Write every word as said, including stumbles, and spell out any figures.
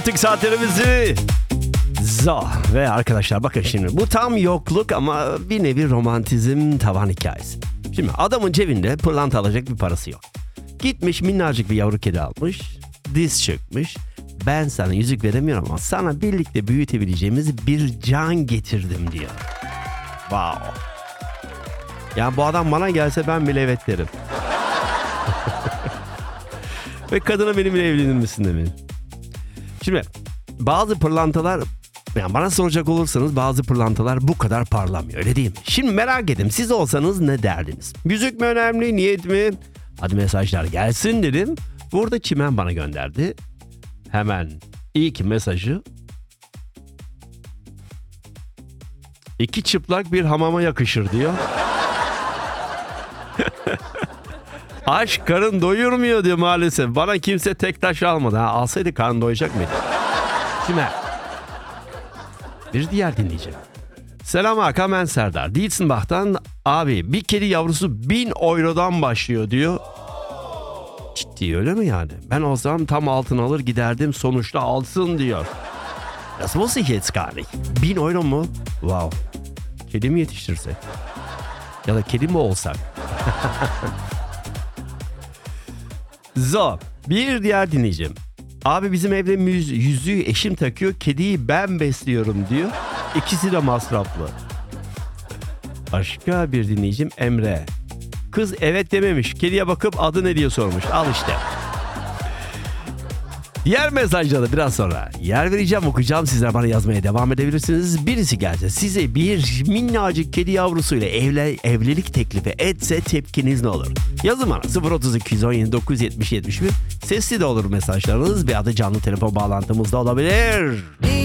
Tık saatlerimizi. Zo ve arkadaşlar bakın şimdi bu tam yokluk ama bir nevi romantizm tavan hikayesi. Şimdi adamın cebinde pırlanta alacak bir parası yok. Gitmiş minnacık bir yavru kedi almış, diz çökmüş. Ben sana yüzük veremiyorum ama sana birlikte büyütebileceğimiz bir can getirdim diyor. Wow. Yani bu adam bana gelse ben bile evet derim. Ve kadına benimle evlenir misin demeyin. Şimdi bazı pırlantalar, yani bana soracak olursanız bazı pırlantalar bu kadar parlamıyor, öyle değil mi? Şimdi merak edin, siz olsanız ne derdiniz? Yüzük mü önemli, niyet mi? Hadi mesajlar gelsin dedim. Burada Çimen bana gönderdi. Hemen ilk mesajı. İki çıplak bir hamama yakışır diyor. Aşk karın doyurmuyor diyor maalesef. Bana kimse tek taş almadı. Ha, alsaydı karın doyacak mıydı? Şimdi bir diğer dinleyeceğim. Selam Hakan, ben Serdar. Dilsenbach'tan abi bir kedi yavrusu bin eurodan başlıyor diyor. Ciddi öyle mi yani? Ben olsam tam altın alır giderdim, sonuçta alsın diyor. Das muss ich jetzt gar nicht. Bin euro mu? Wow. Kedi mi yetiştirsek? Ya da kedi mi olsak? Zo, bir diğer dinleyeceğim. Abi bizim evde müz- yüzüğü eşim takıyor, kediyi ben besliyorum diyor. İkisi de masraflı. Başka bir dinleyicim Emre. Kız evet dememiş, kediye bakıp adı ne diye sormuş. Al işte. Diğer mesajları biraz sonra yer vereceğim, okuyacağım. Sizler bana yazmaya devam edebilirsiniz. Birisi gelse size bir minnacık kedi yavrusuyla evle, evlilik teklifi etse tepkiniz ne olur? Yazın bana sıfır otuz iki yüz on yedi dokuz yüz yetmiş yetmiş bir. Sesli de olur mesajlarınız veya da canlı telefon bağlantımız da olabilir.